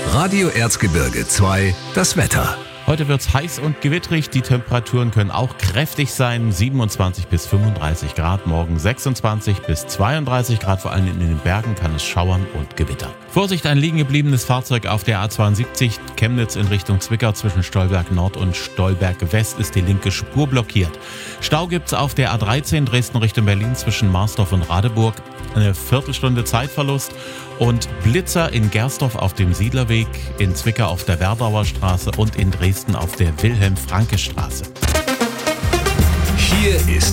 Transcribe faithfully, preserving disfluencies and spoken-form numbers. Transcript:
Radio Erzgebirge zwei, das Wetter. Heute wird's heiß und gewitterig. Die Temperaturen können auch kräftig sein. siebenundzwanzig bis fünfunddreißig Grad. Morgen sechsundzwanzig bis zweiunddreißig Grad. Vor allem in den Bergen kann es schauern und gewittern. Vorsicht, ein liegen gebliebenes Fahrzeug auf der A zweiundsiebzig. Chemnitz in Richtung Zwickau zwischen Stolberg Nord und Stolberg West ist die linke Spur blockiert. Stau gibt's auf der A dreizehn Dresden Richtung Berlin zwischen Marsdorf und Radeburg. Eine Viertelstunde Zeitverlust. Und Blitzer in Gersdorf auf dem Siedlerweg, in Zwickau auf der Werdauer Straße und in Dresden auf der Wilhelm-Franke-Straße. Hier ist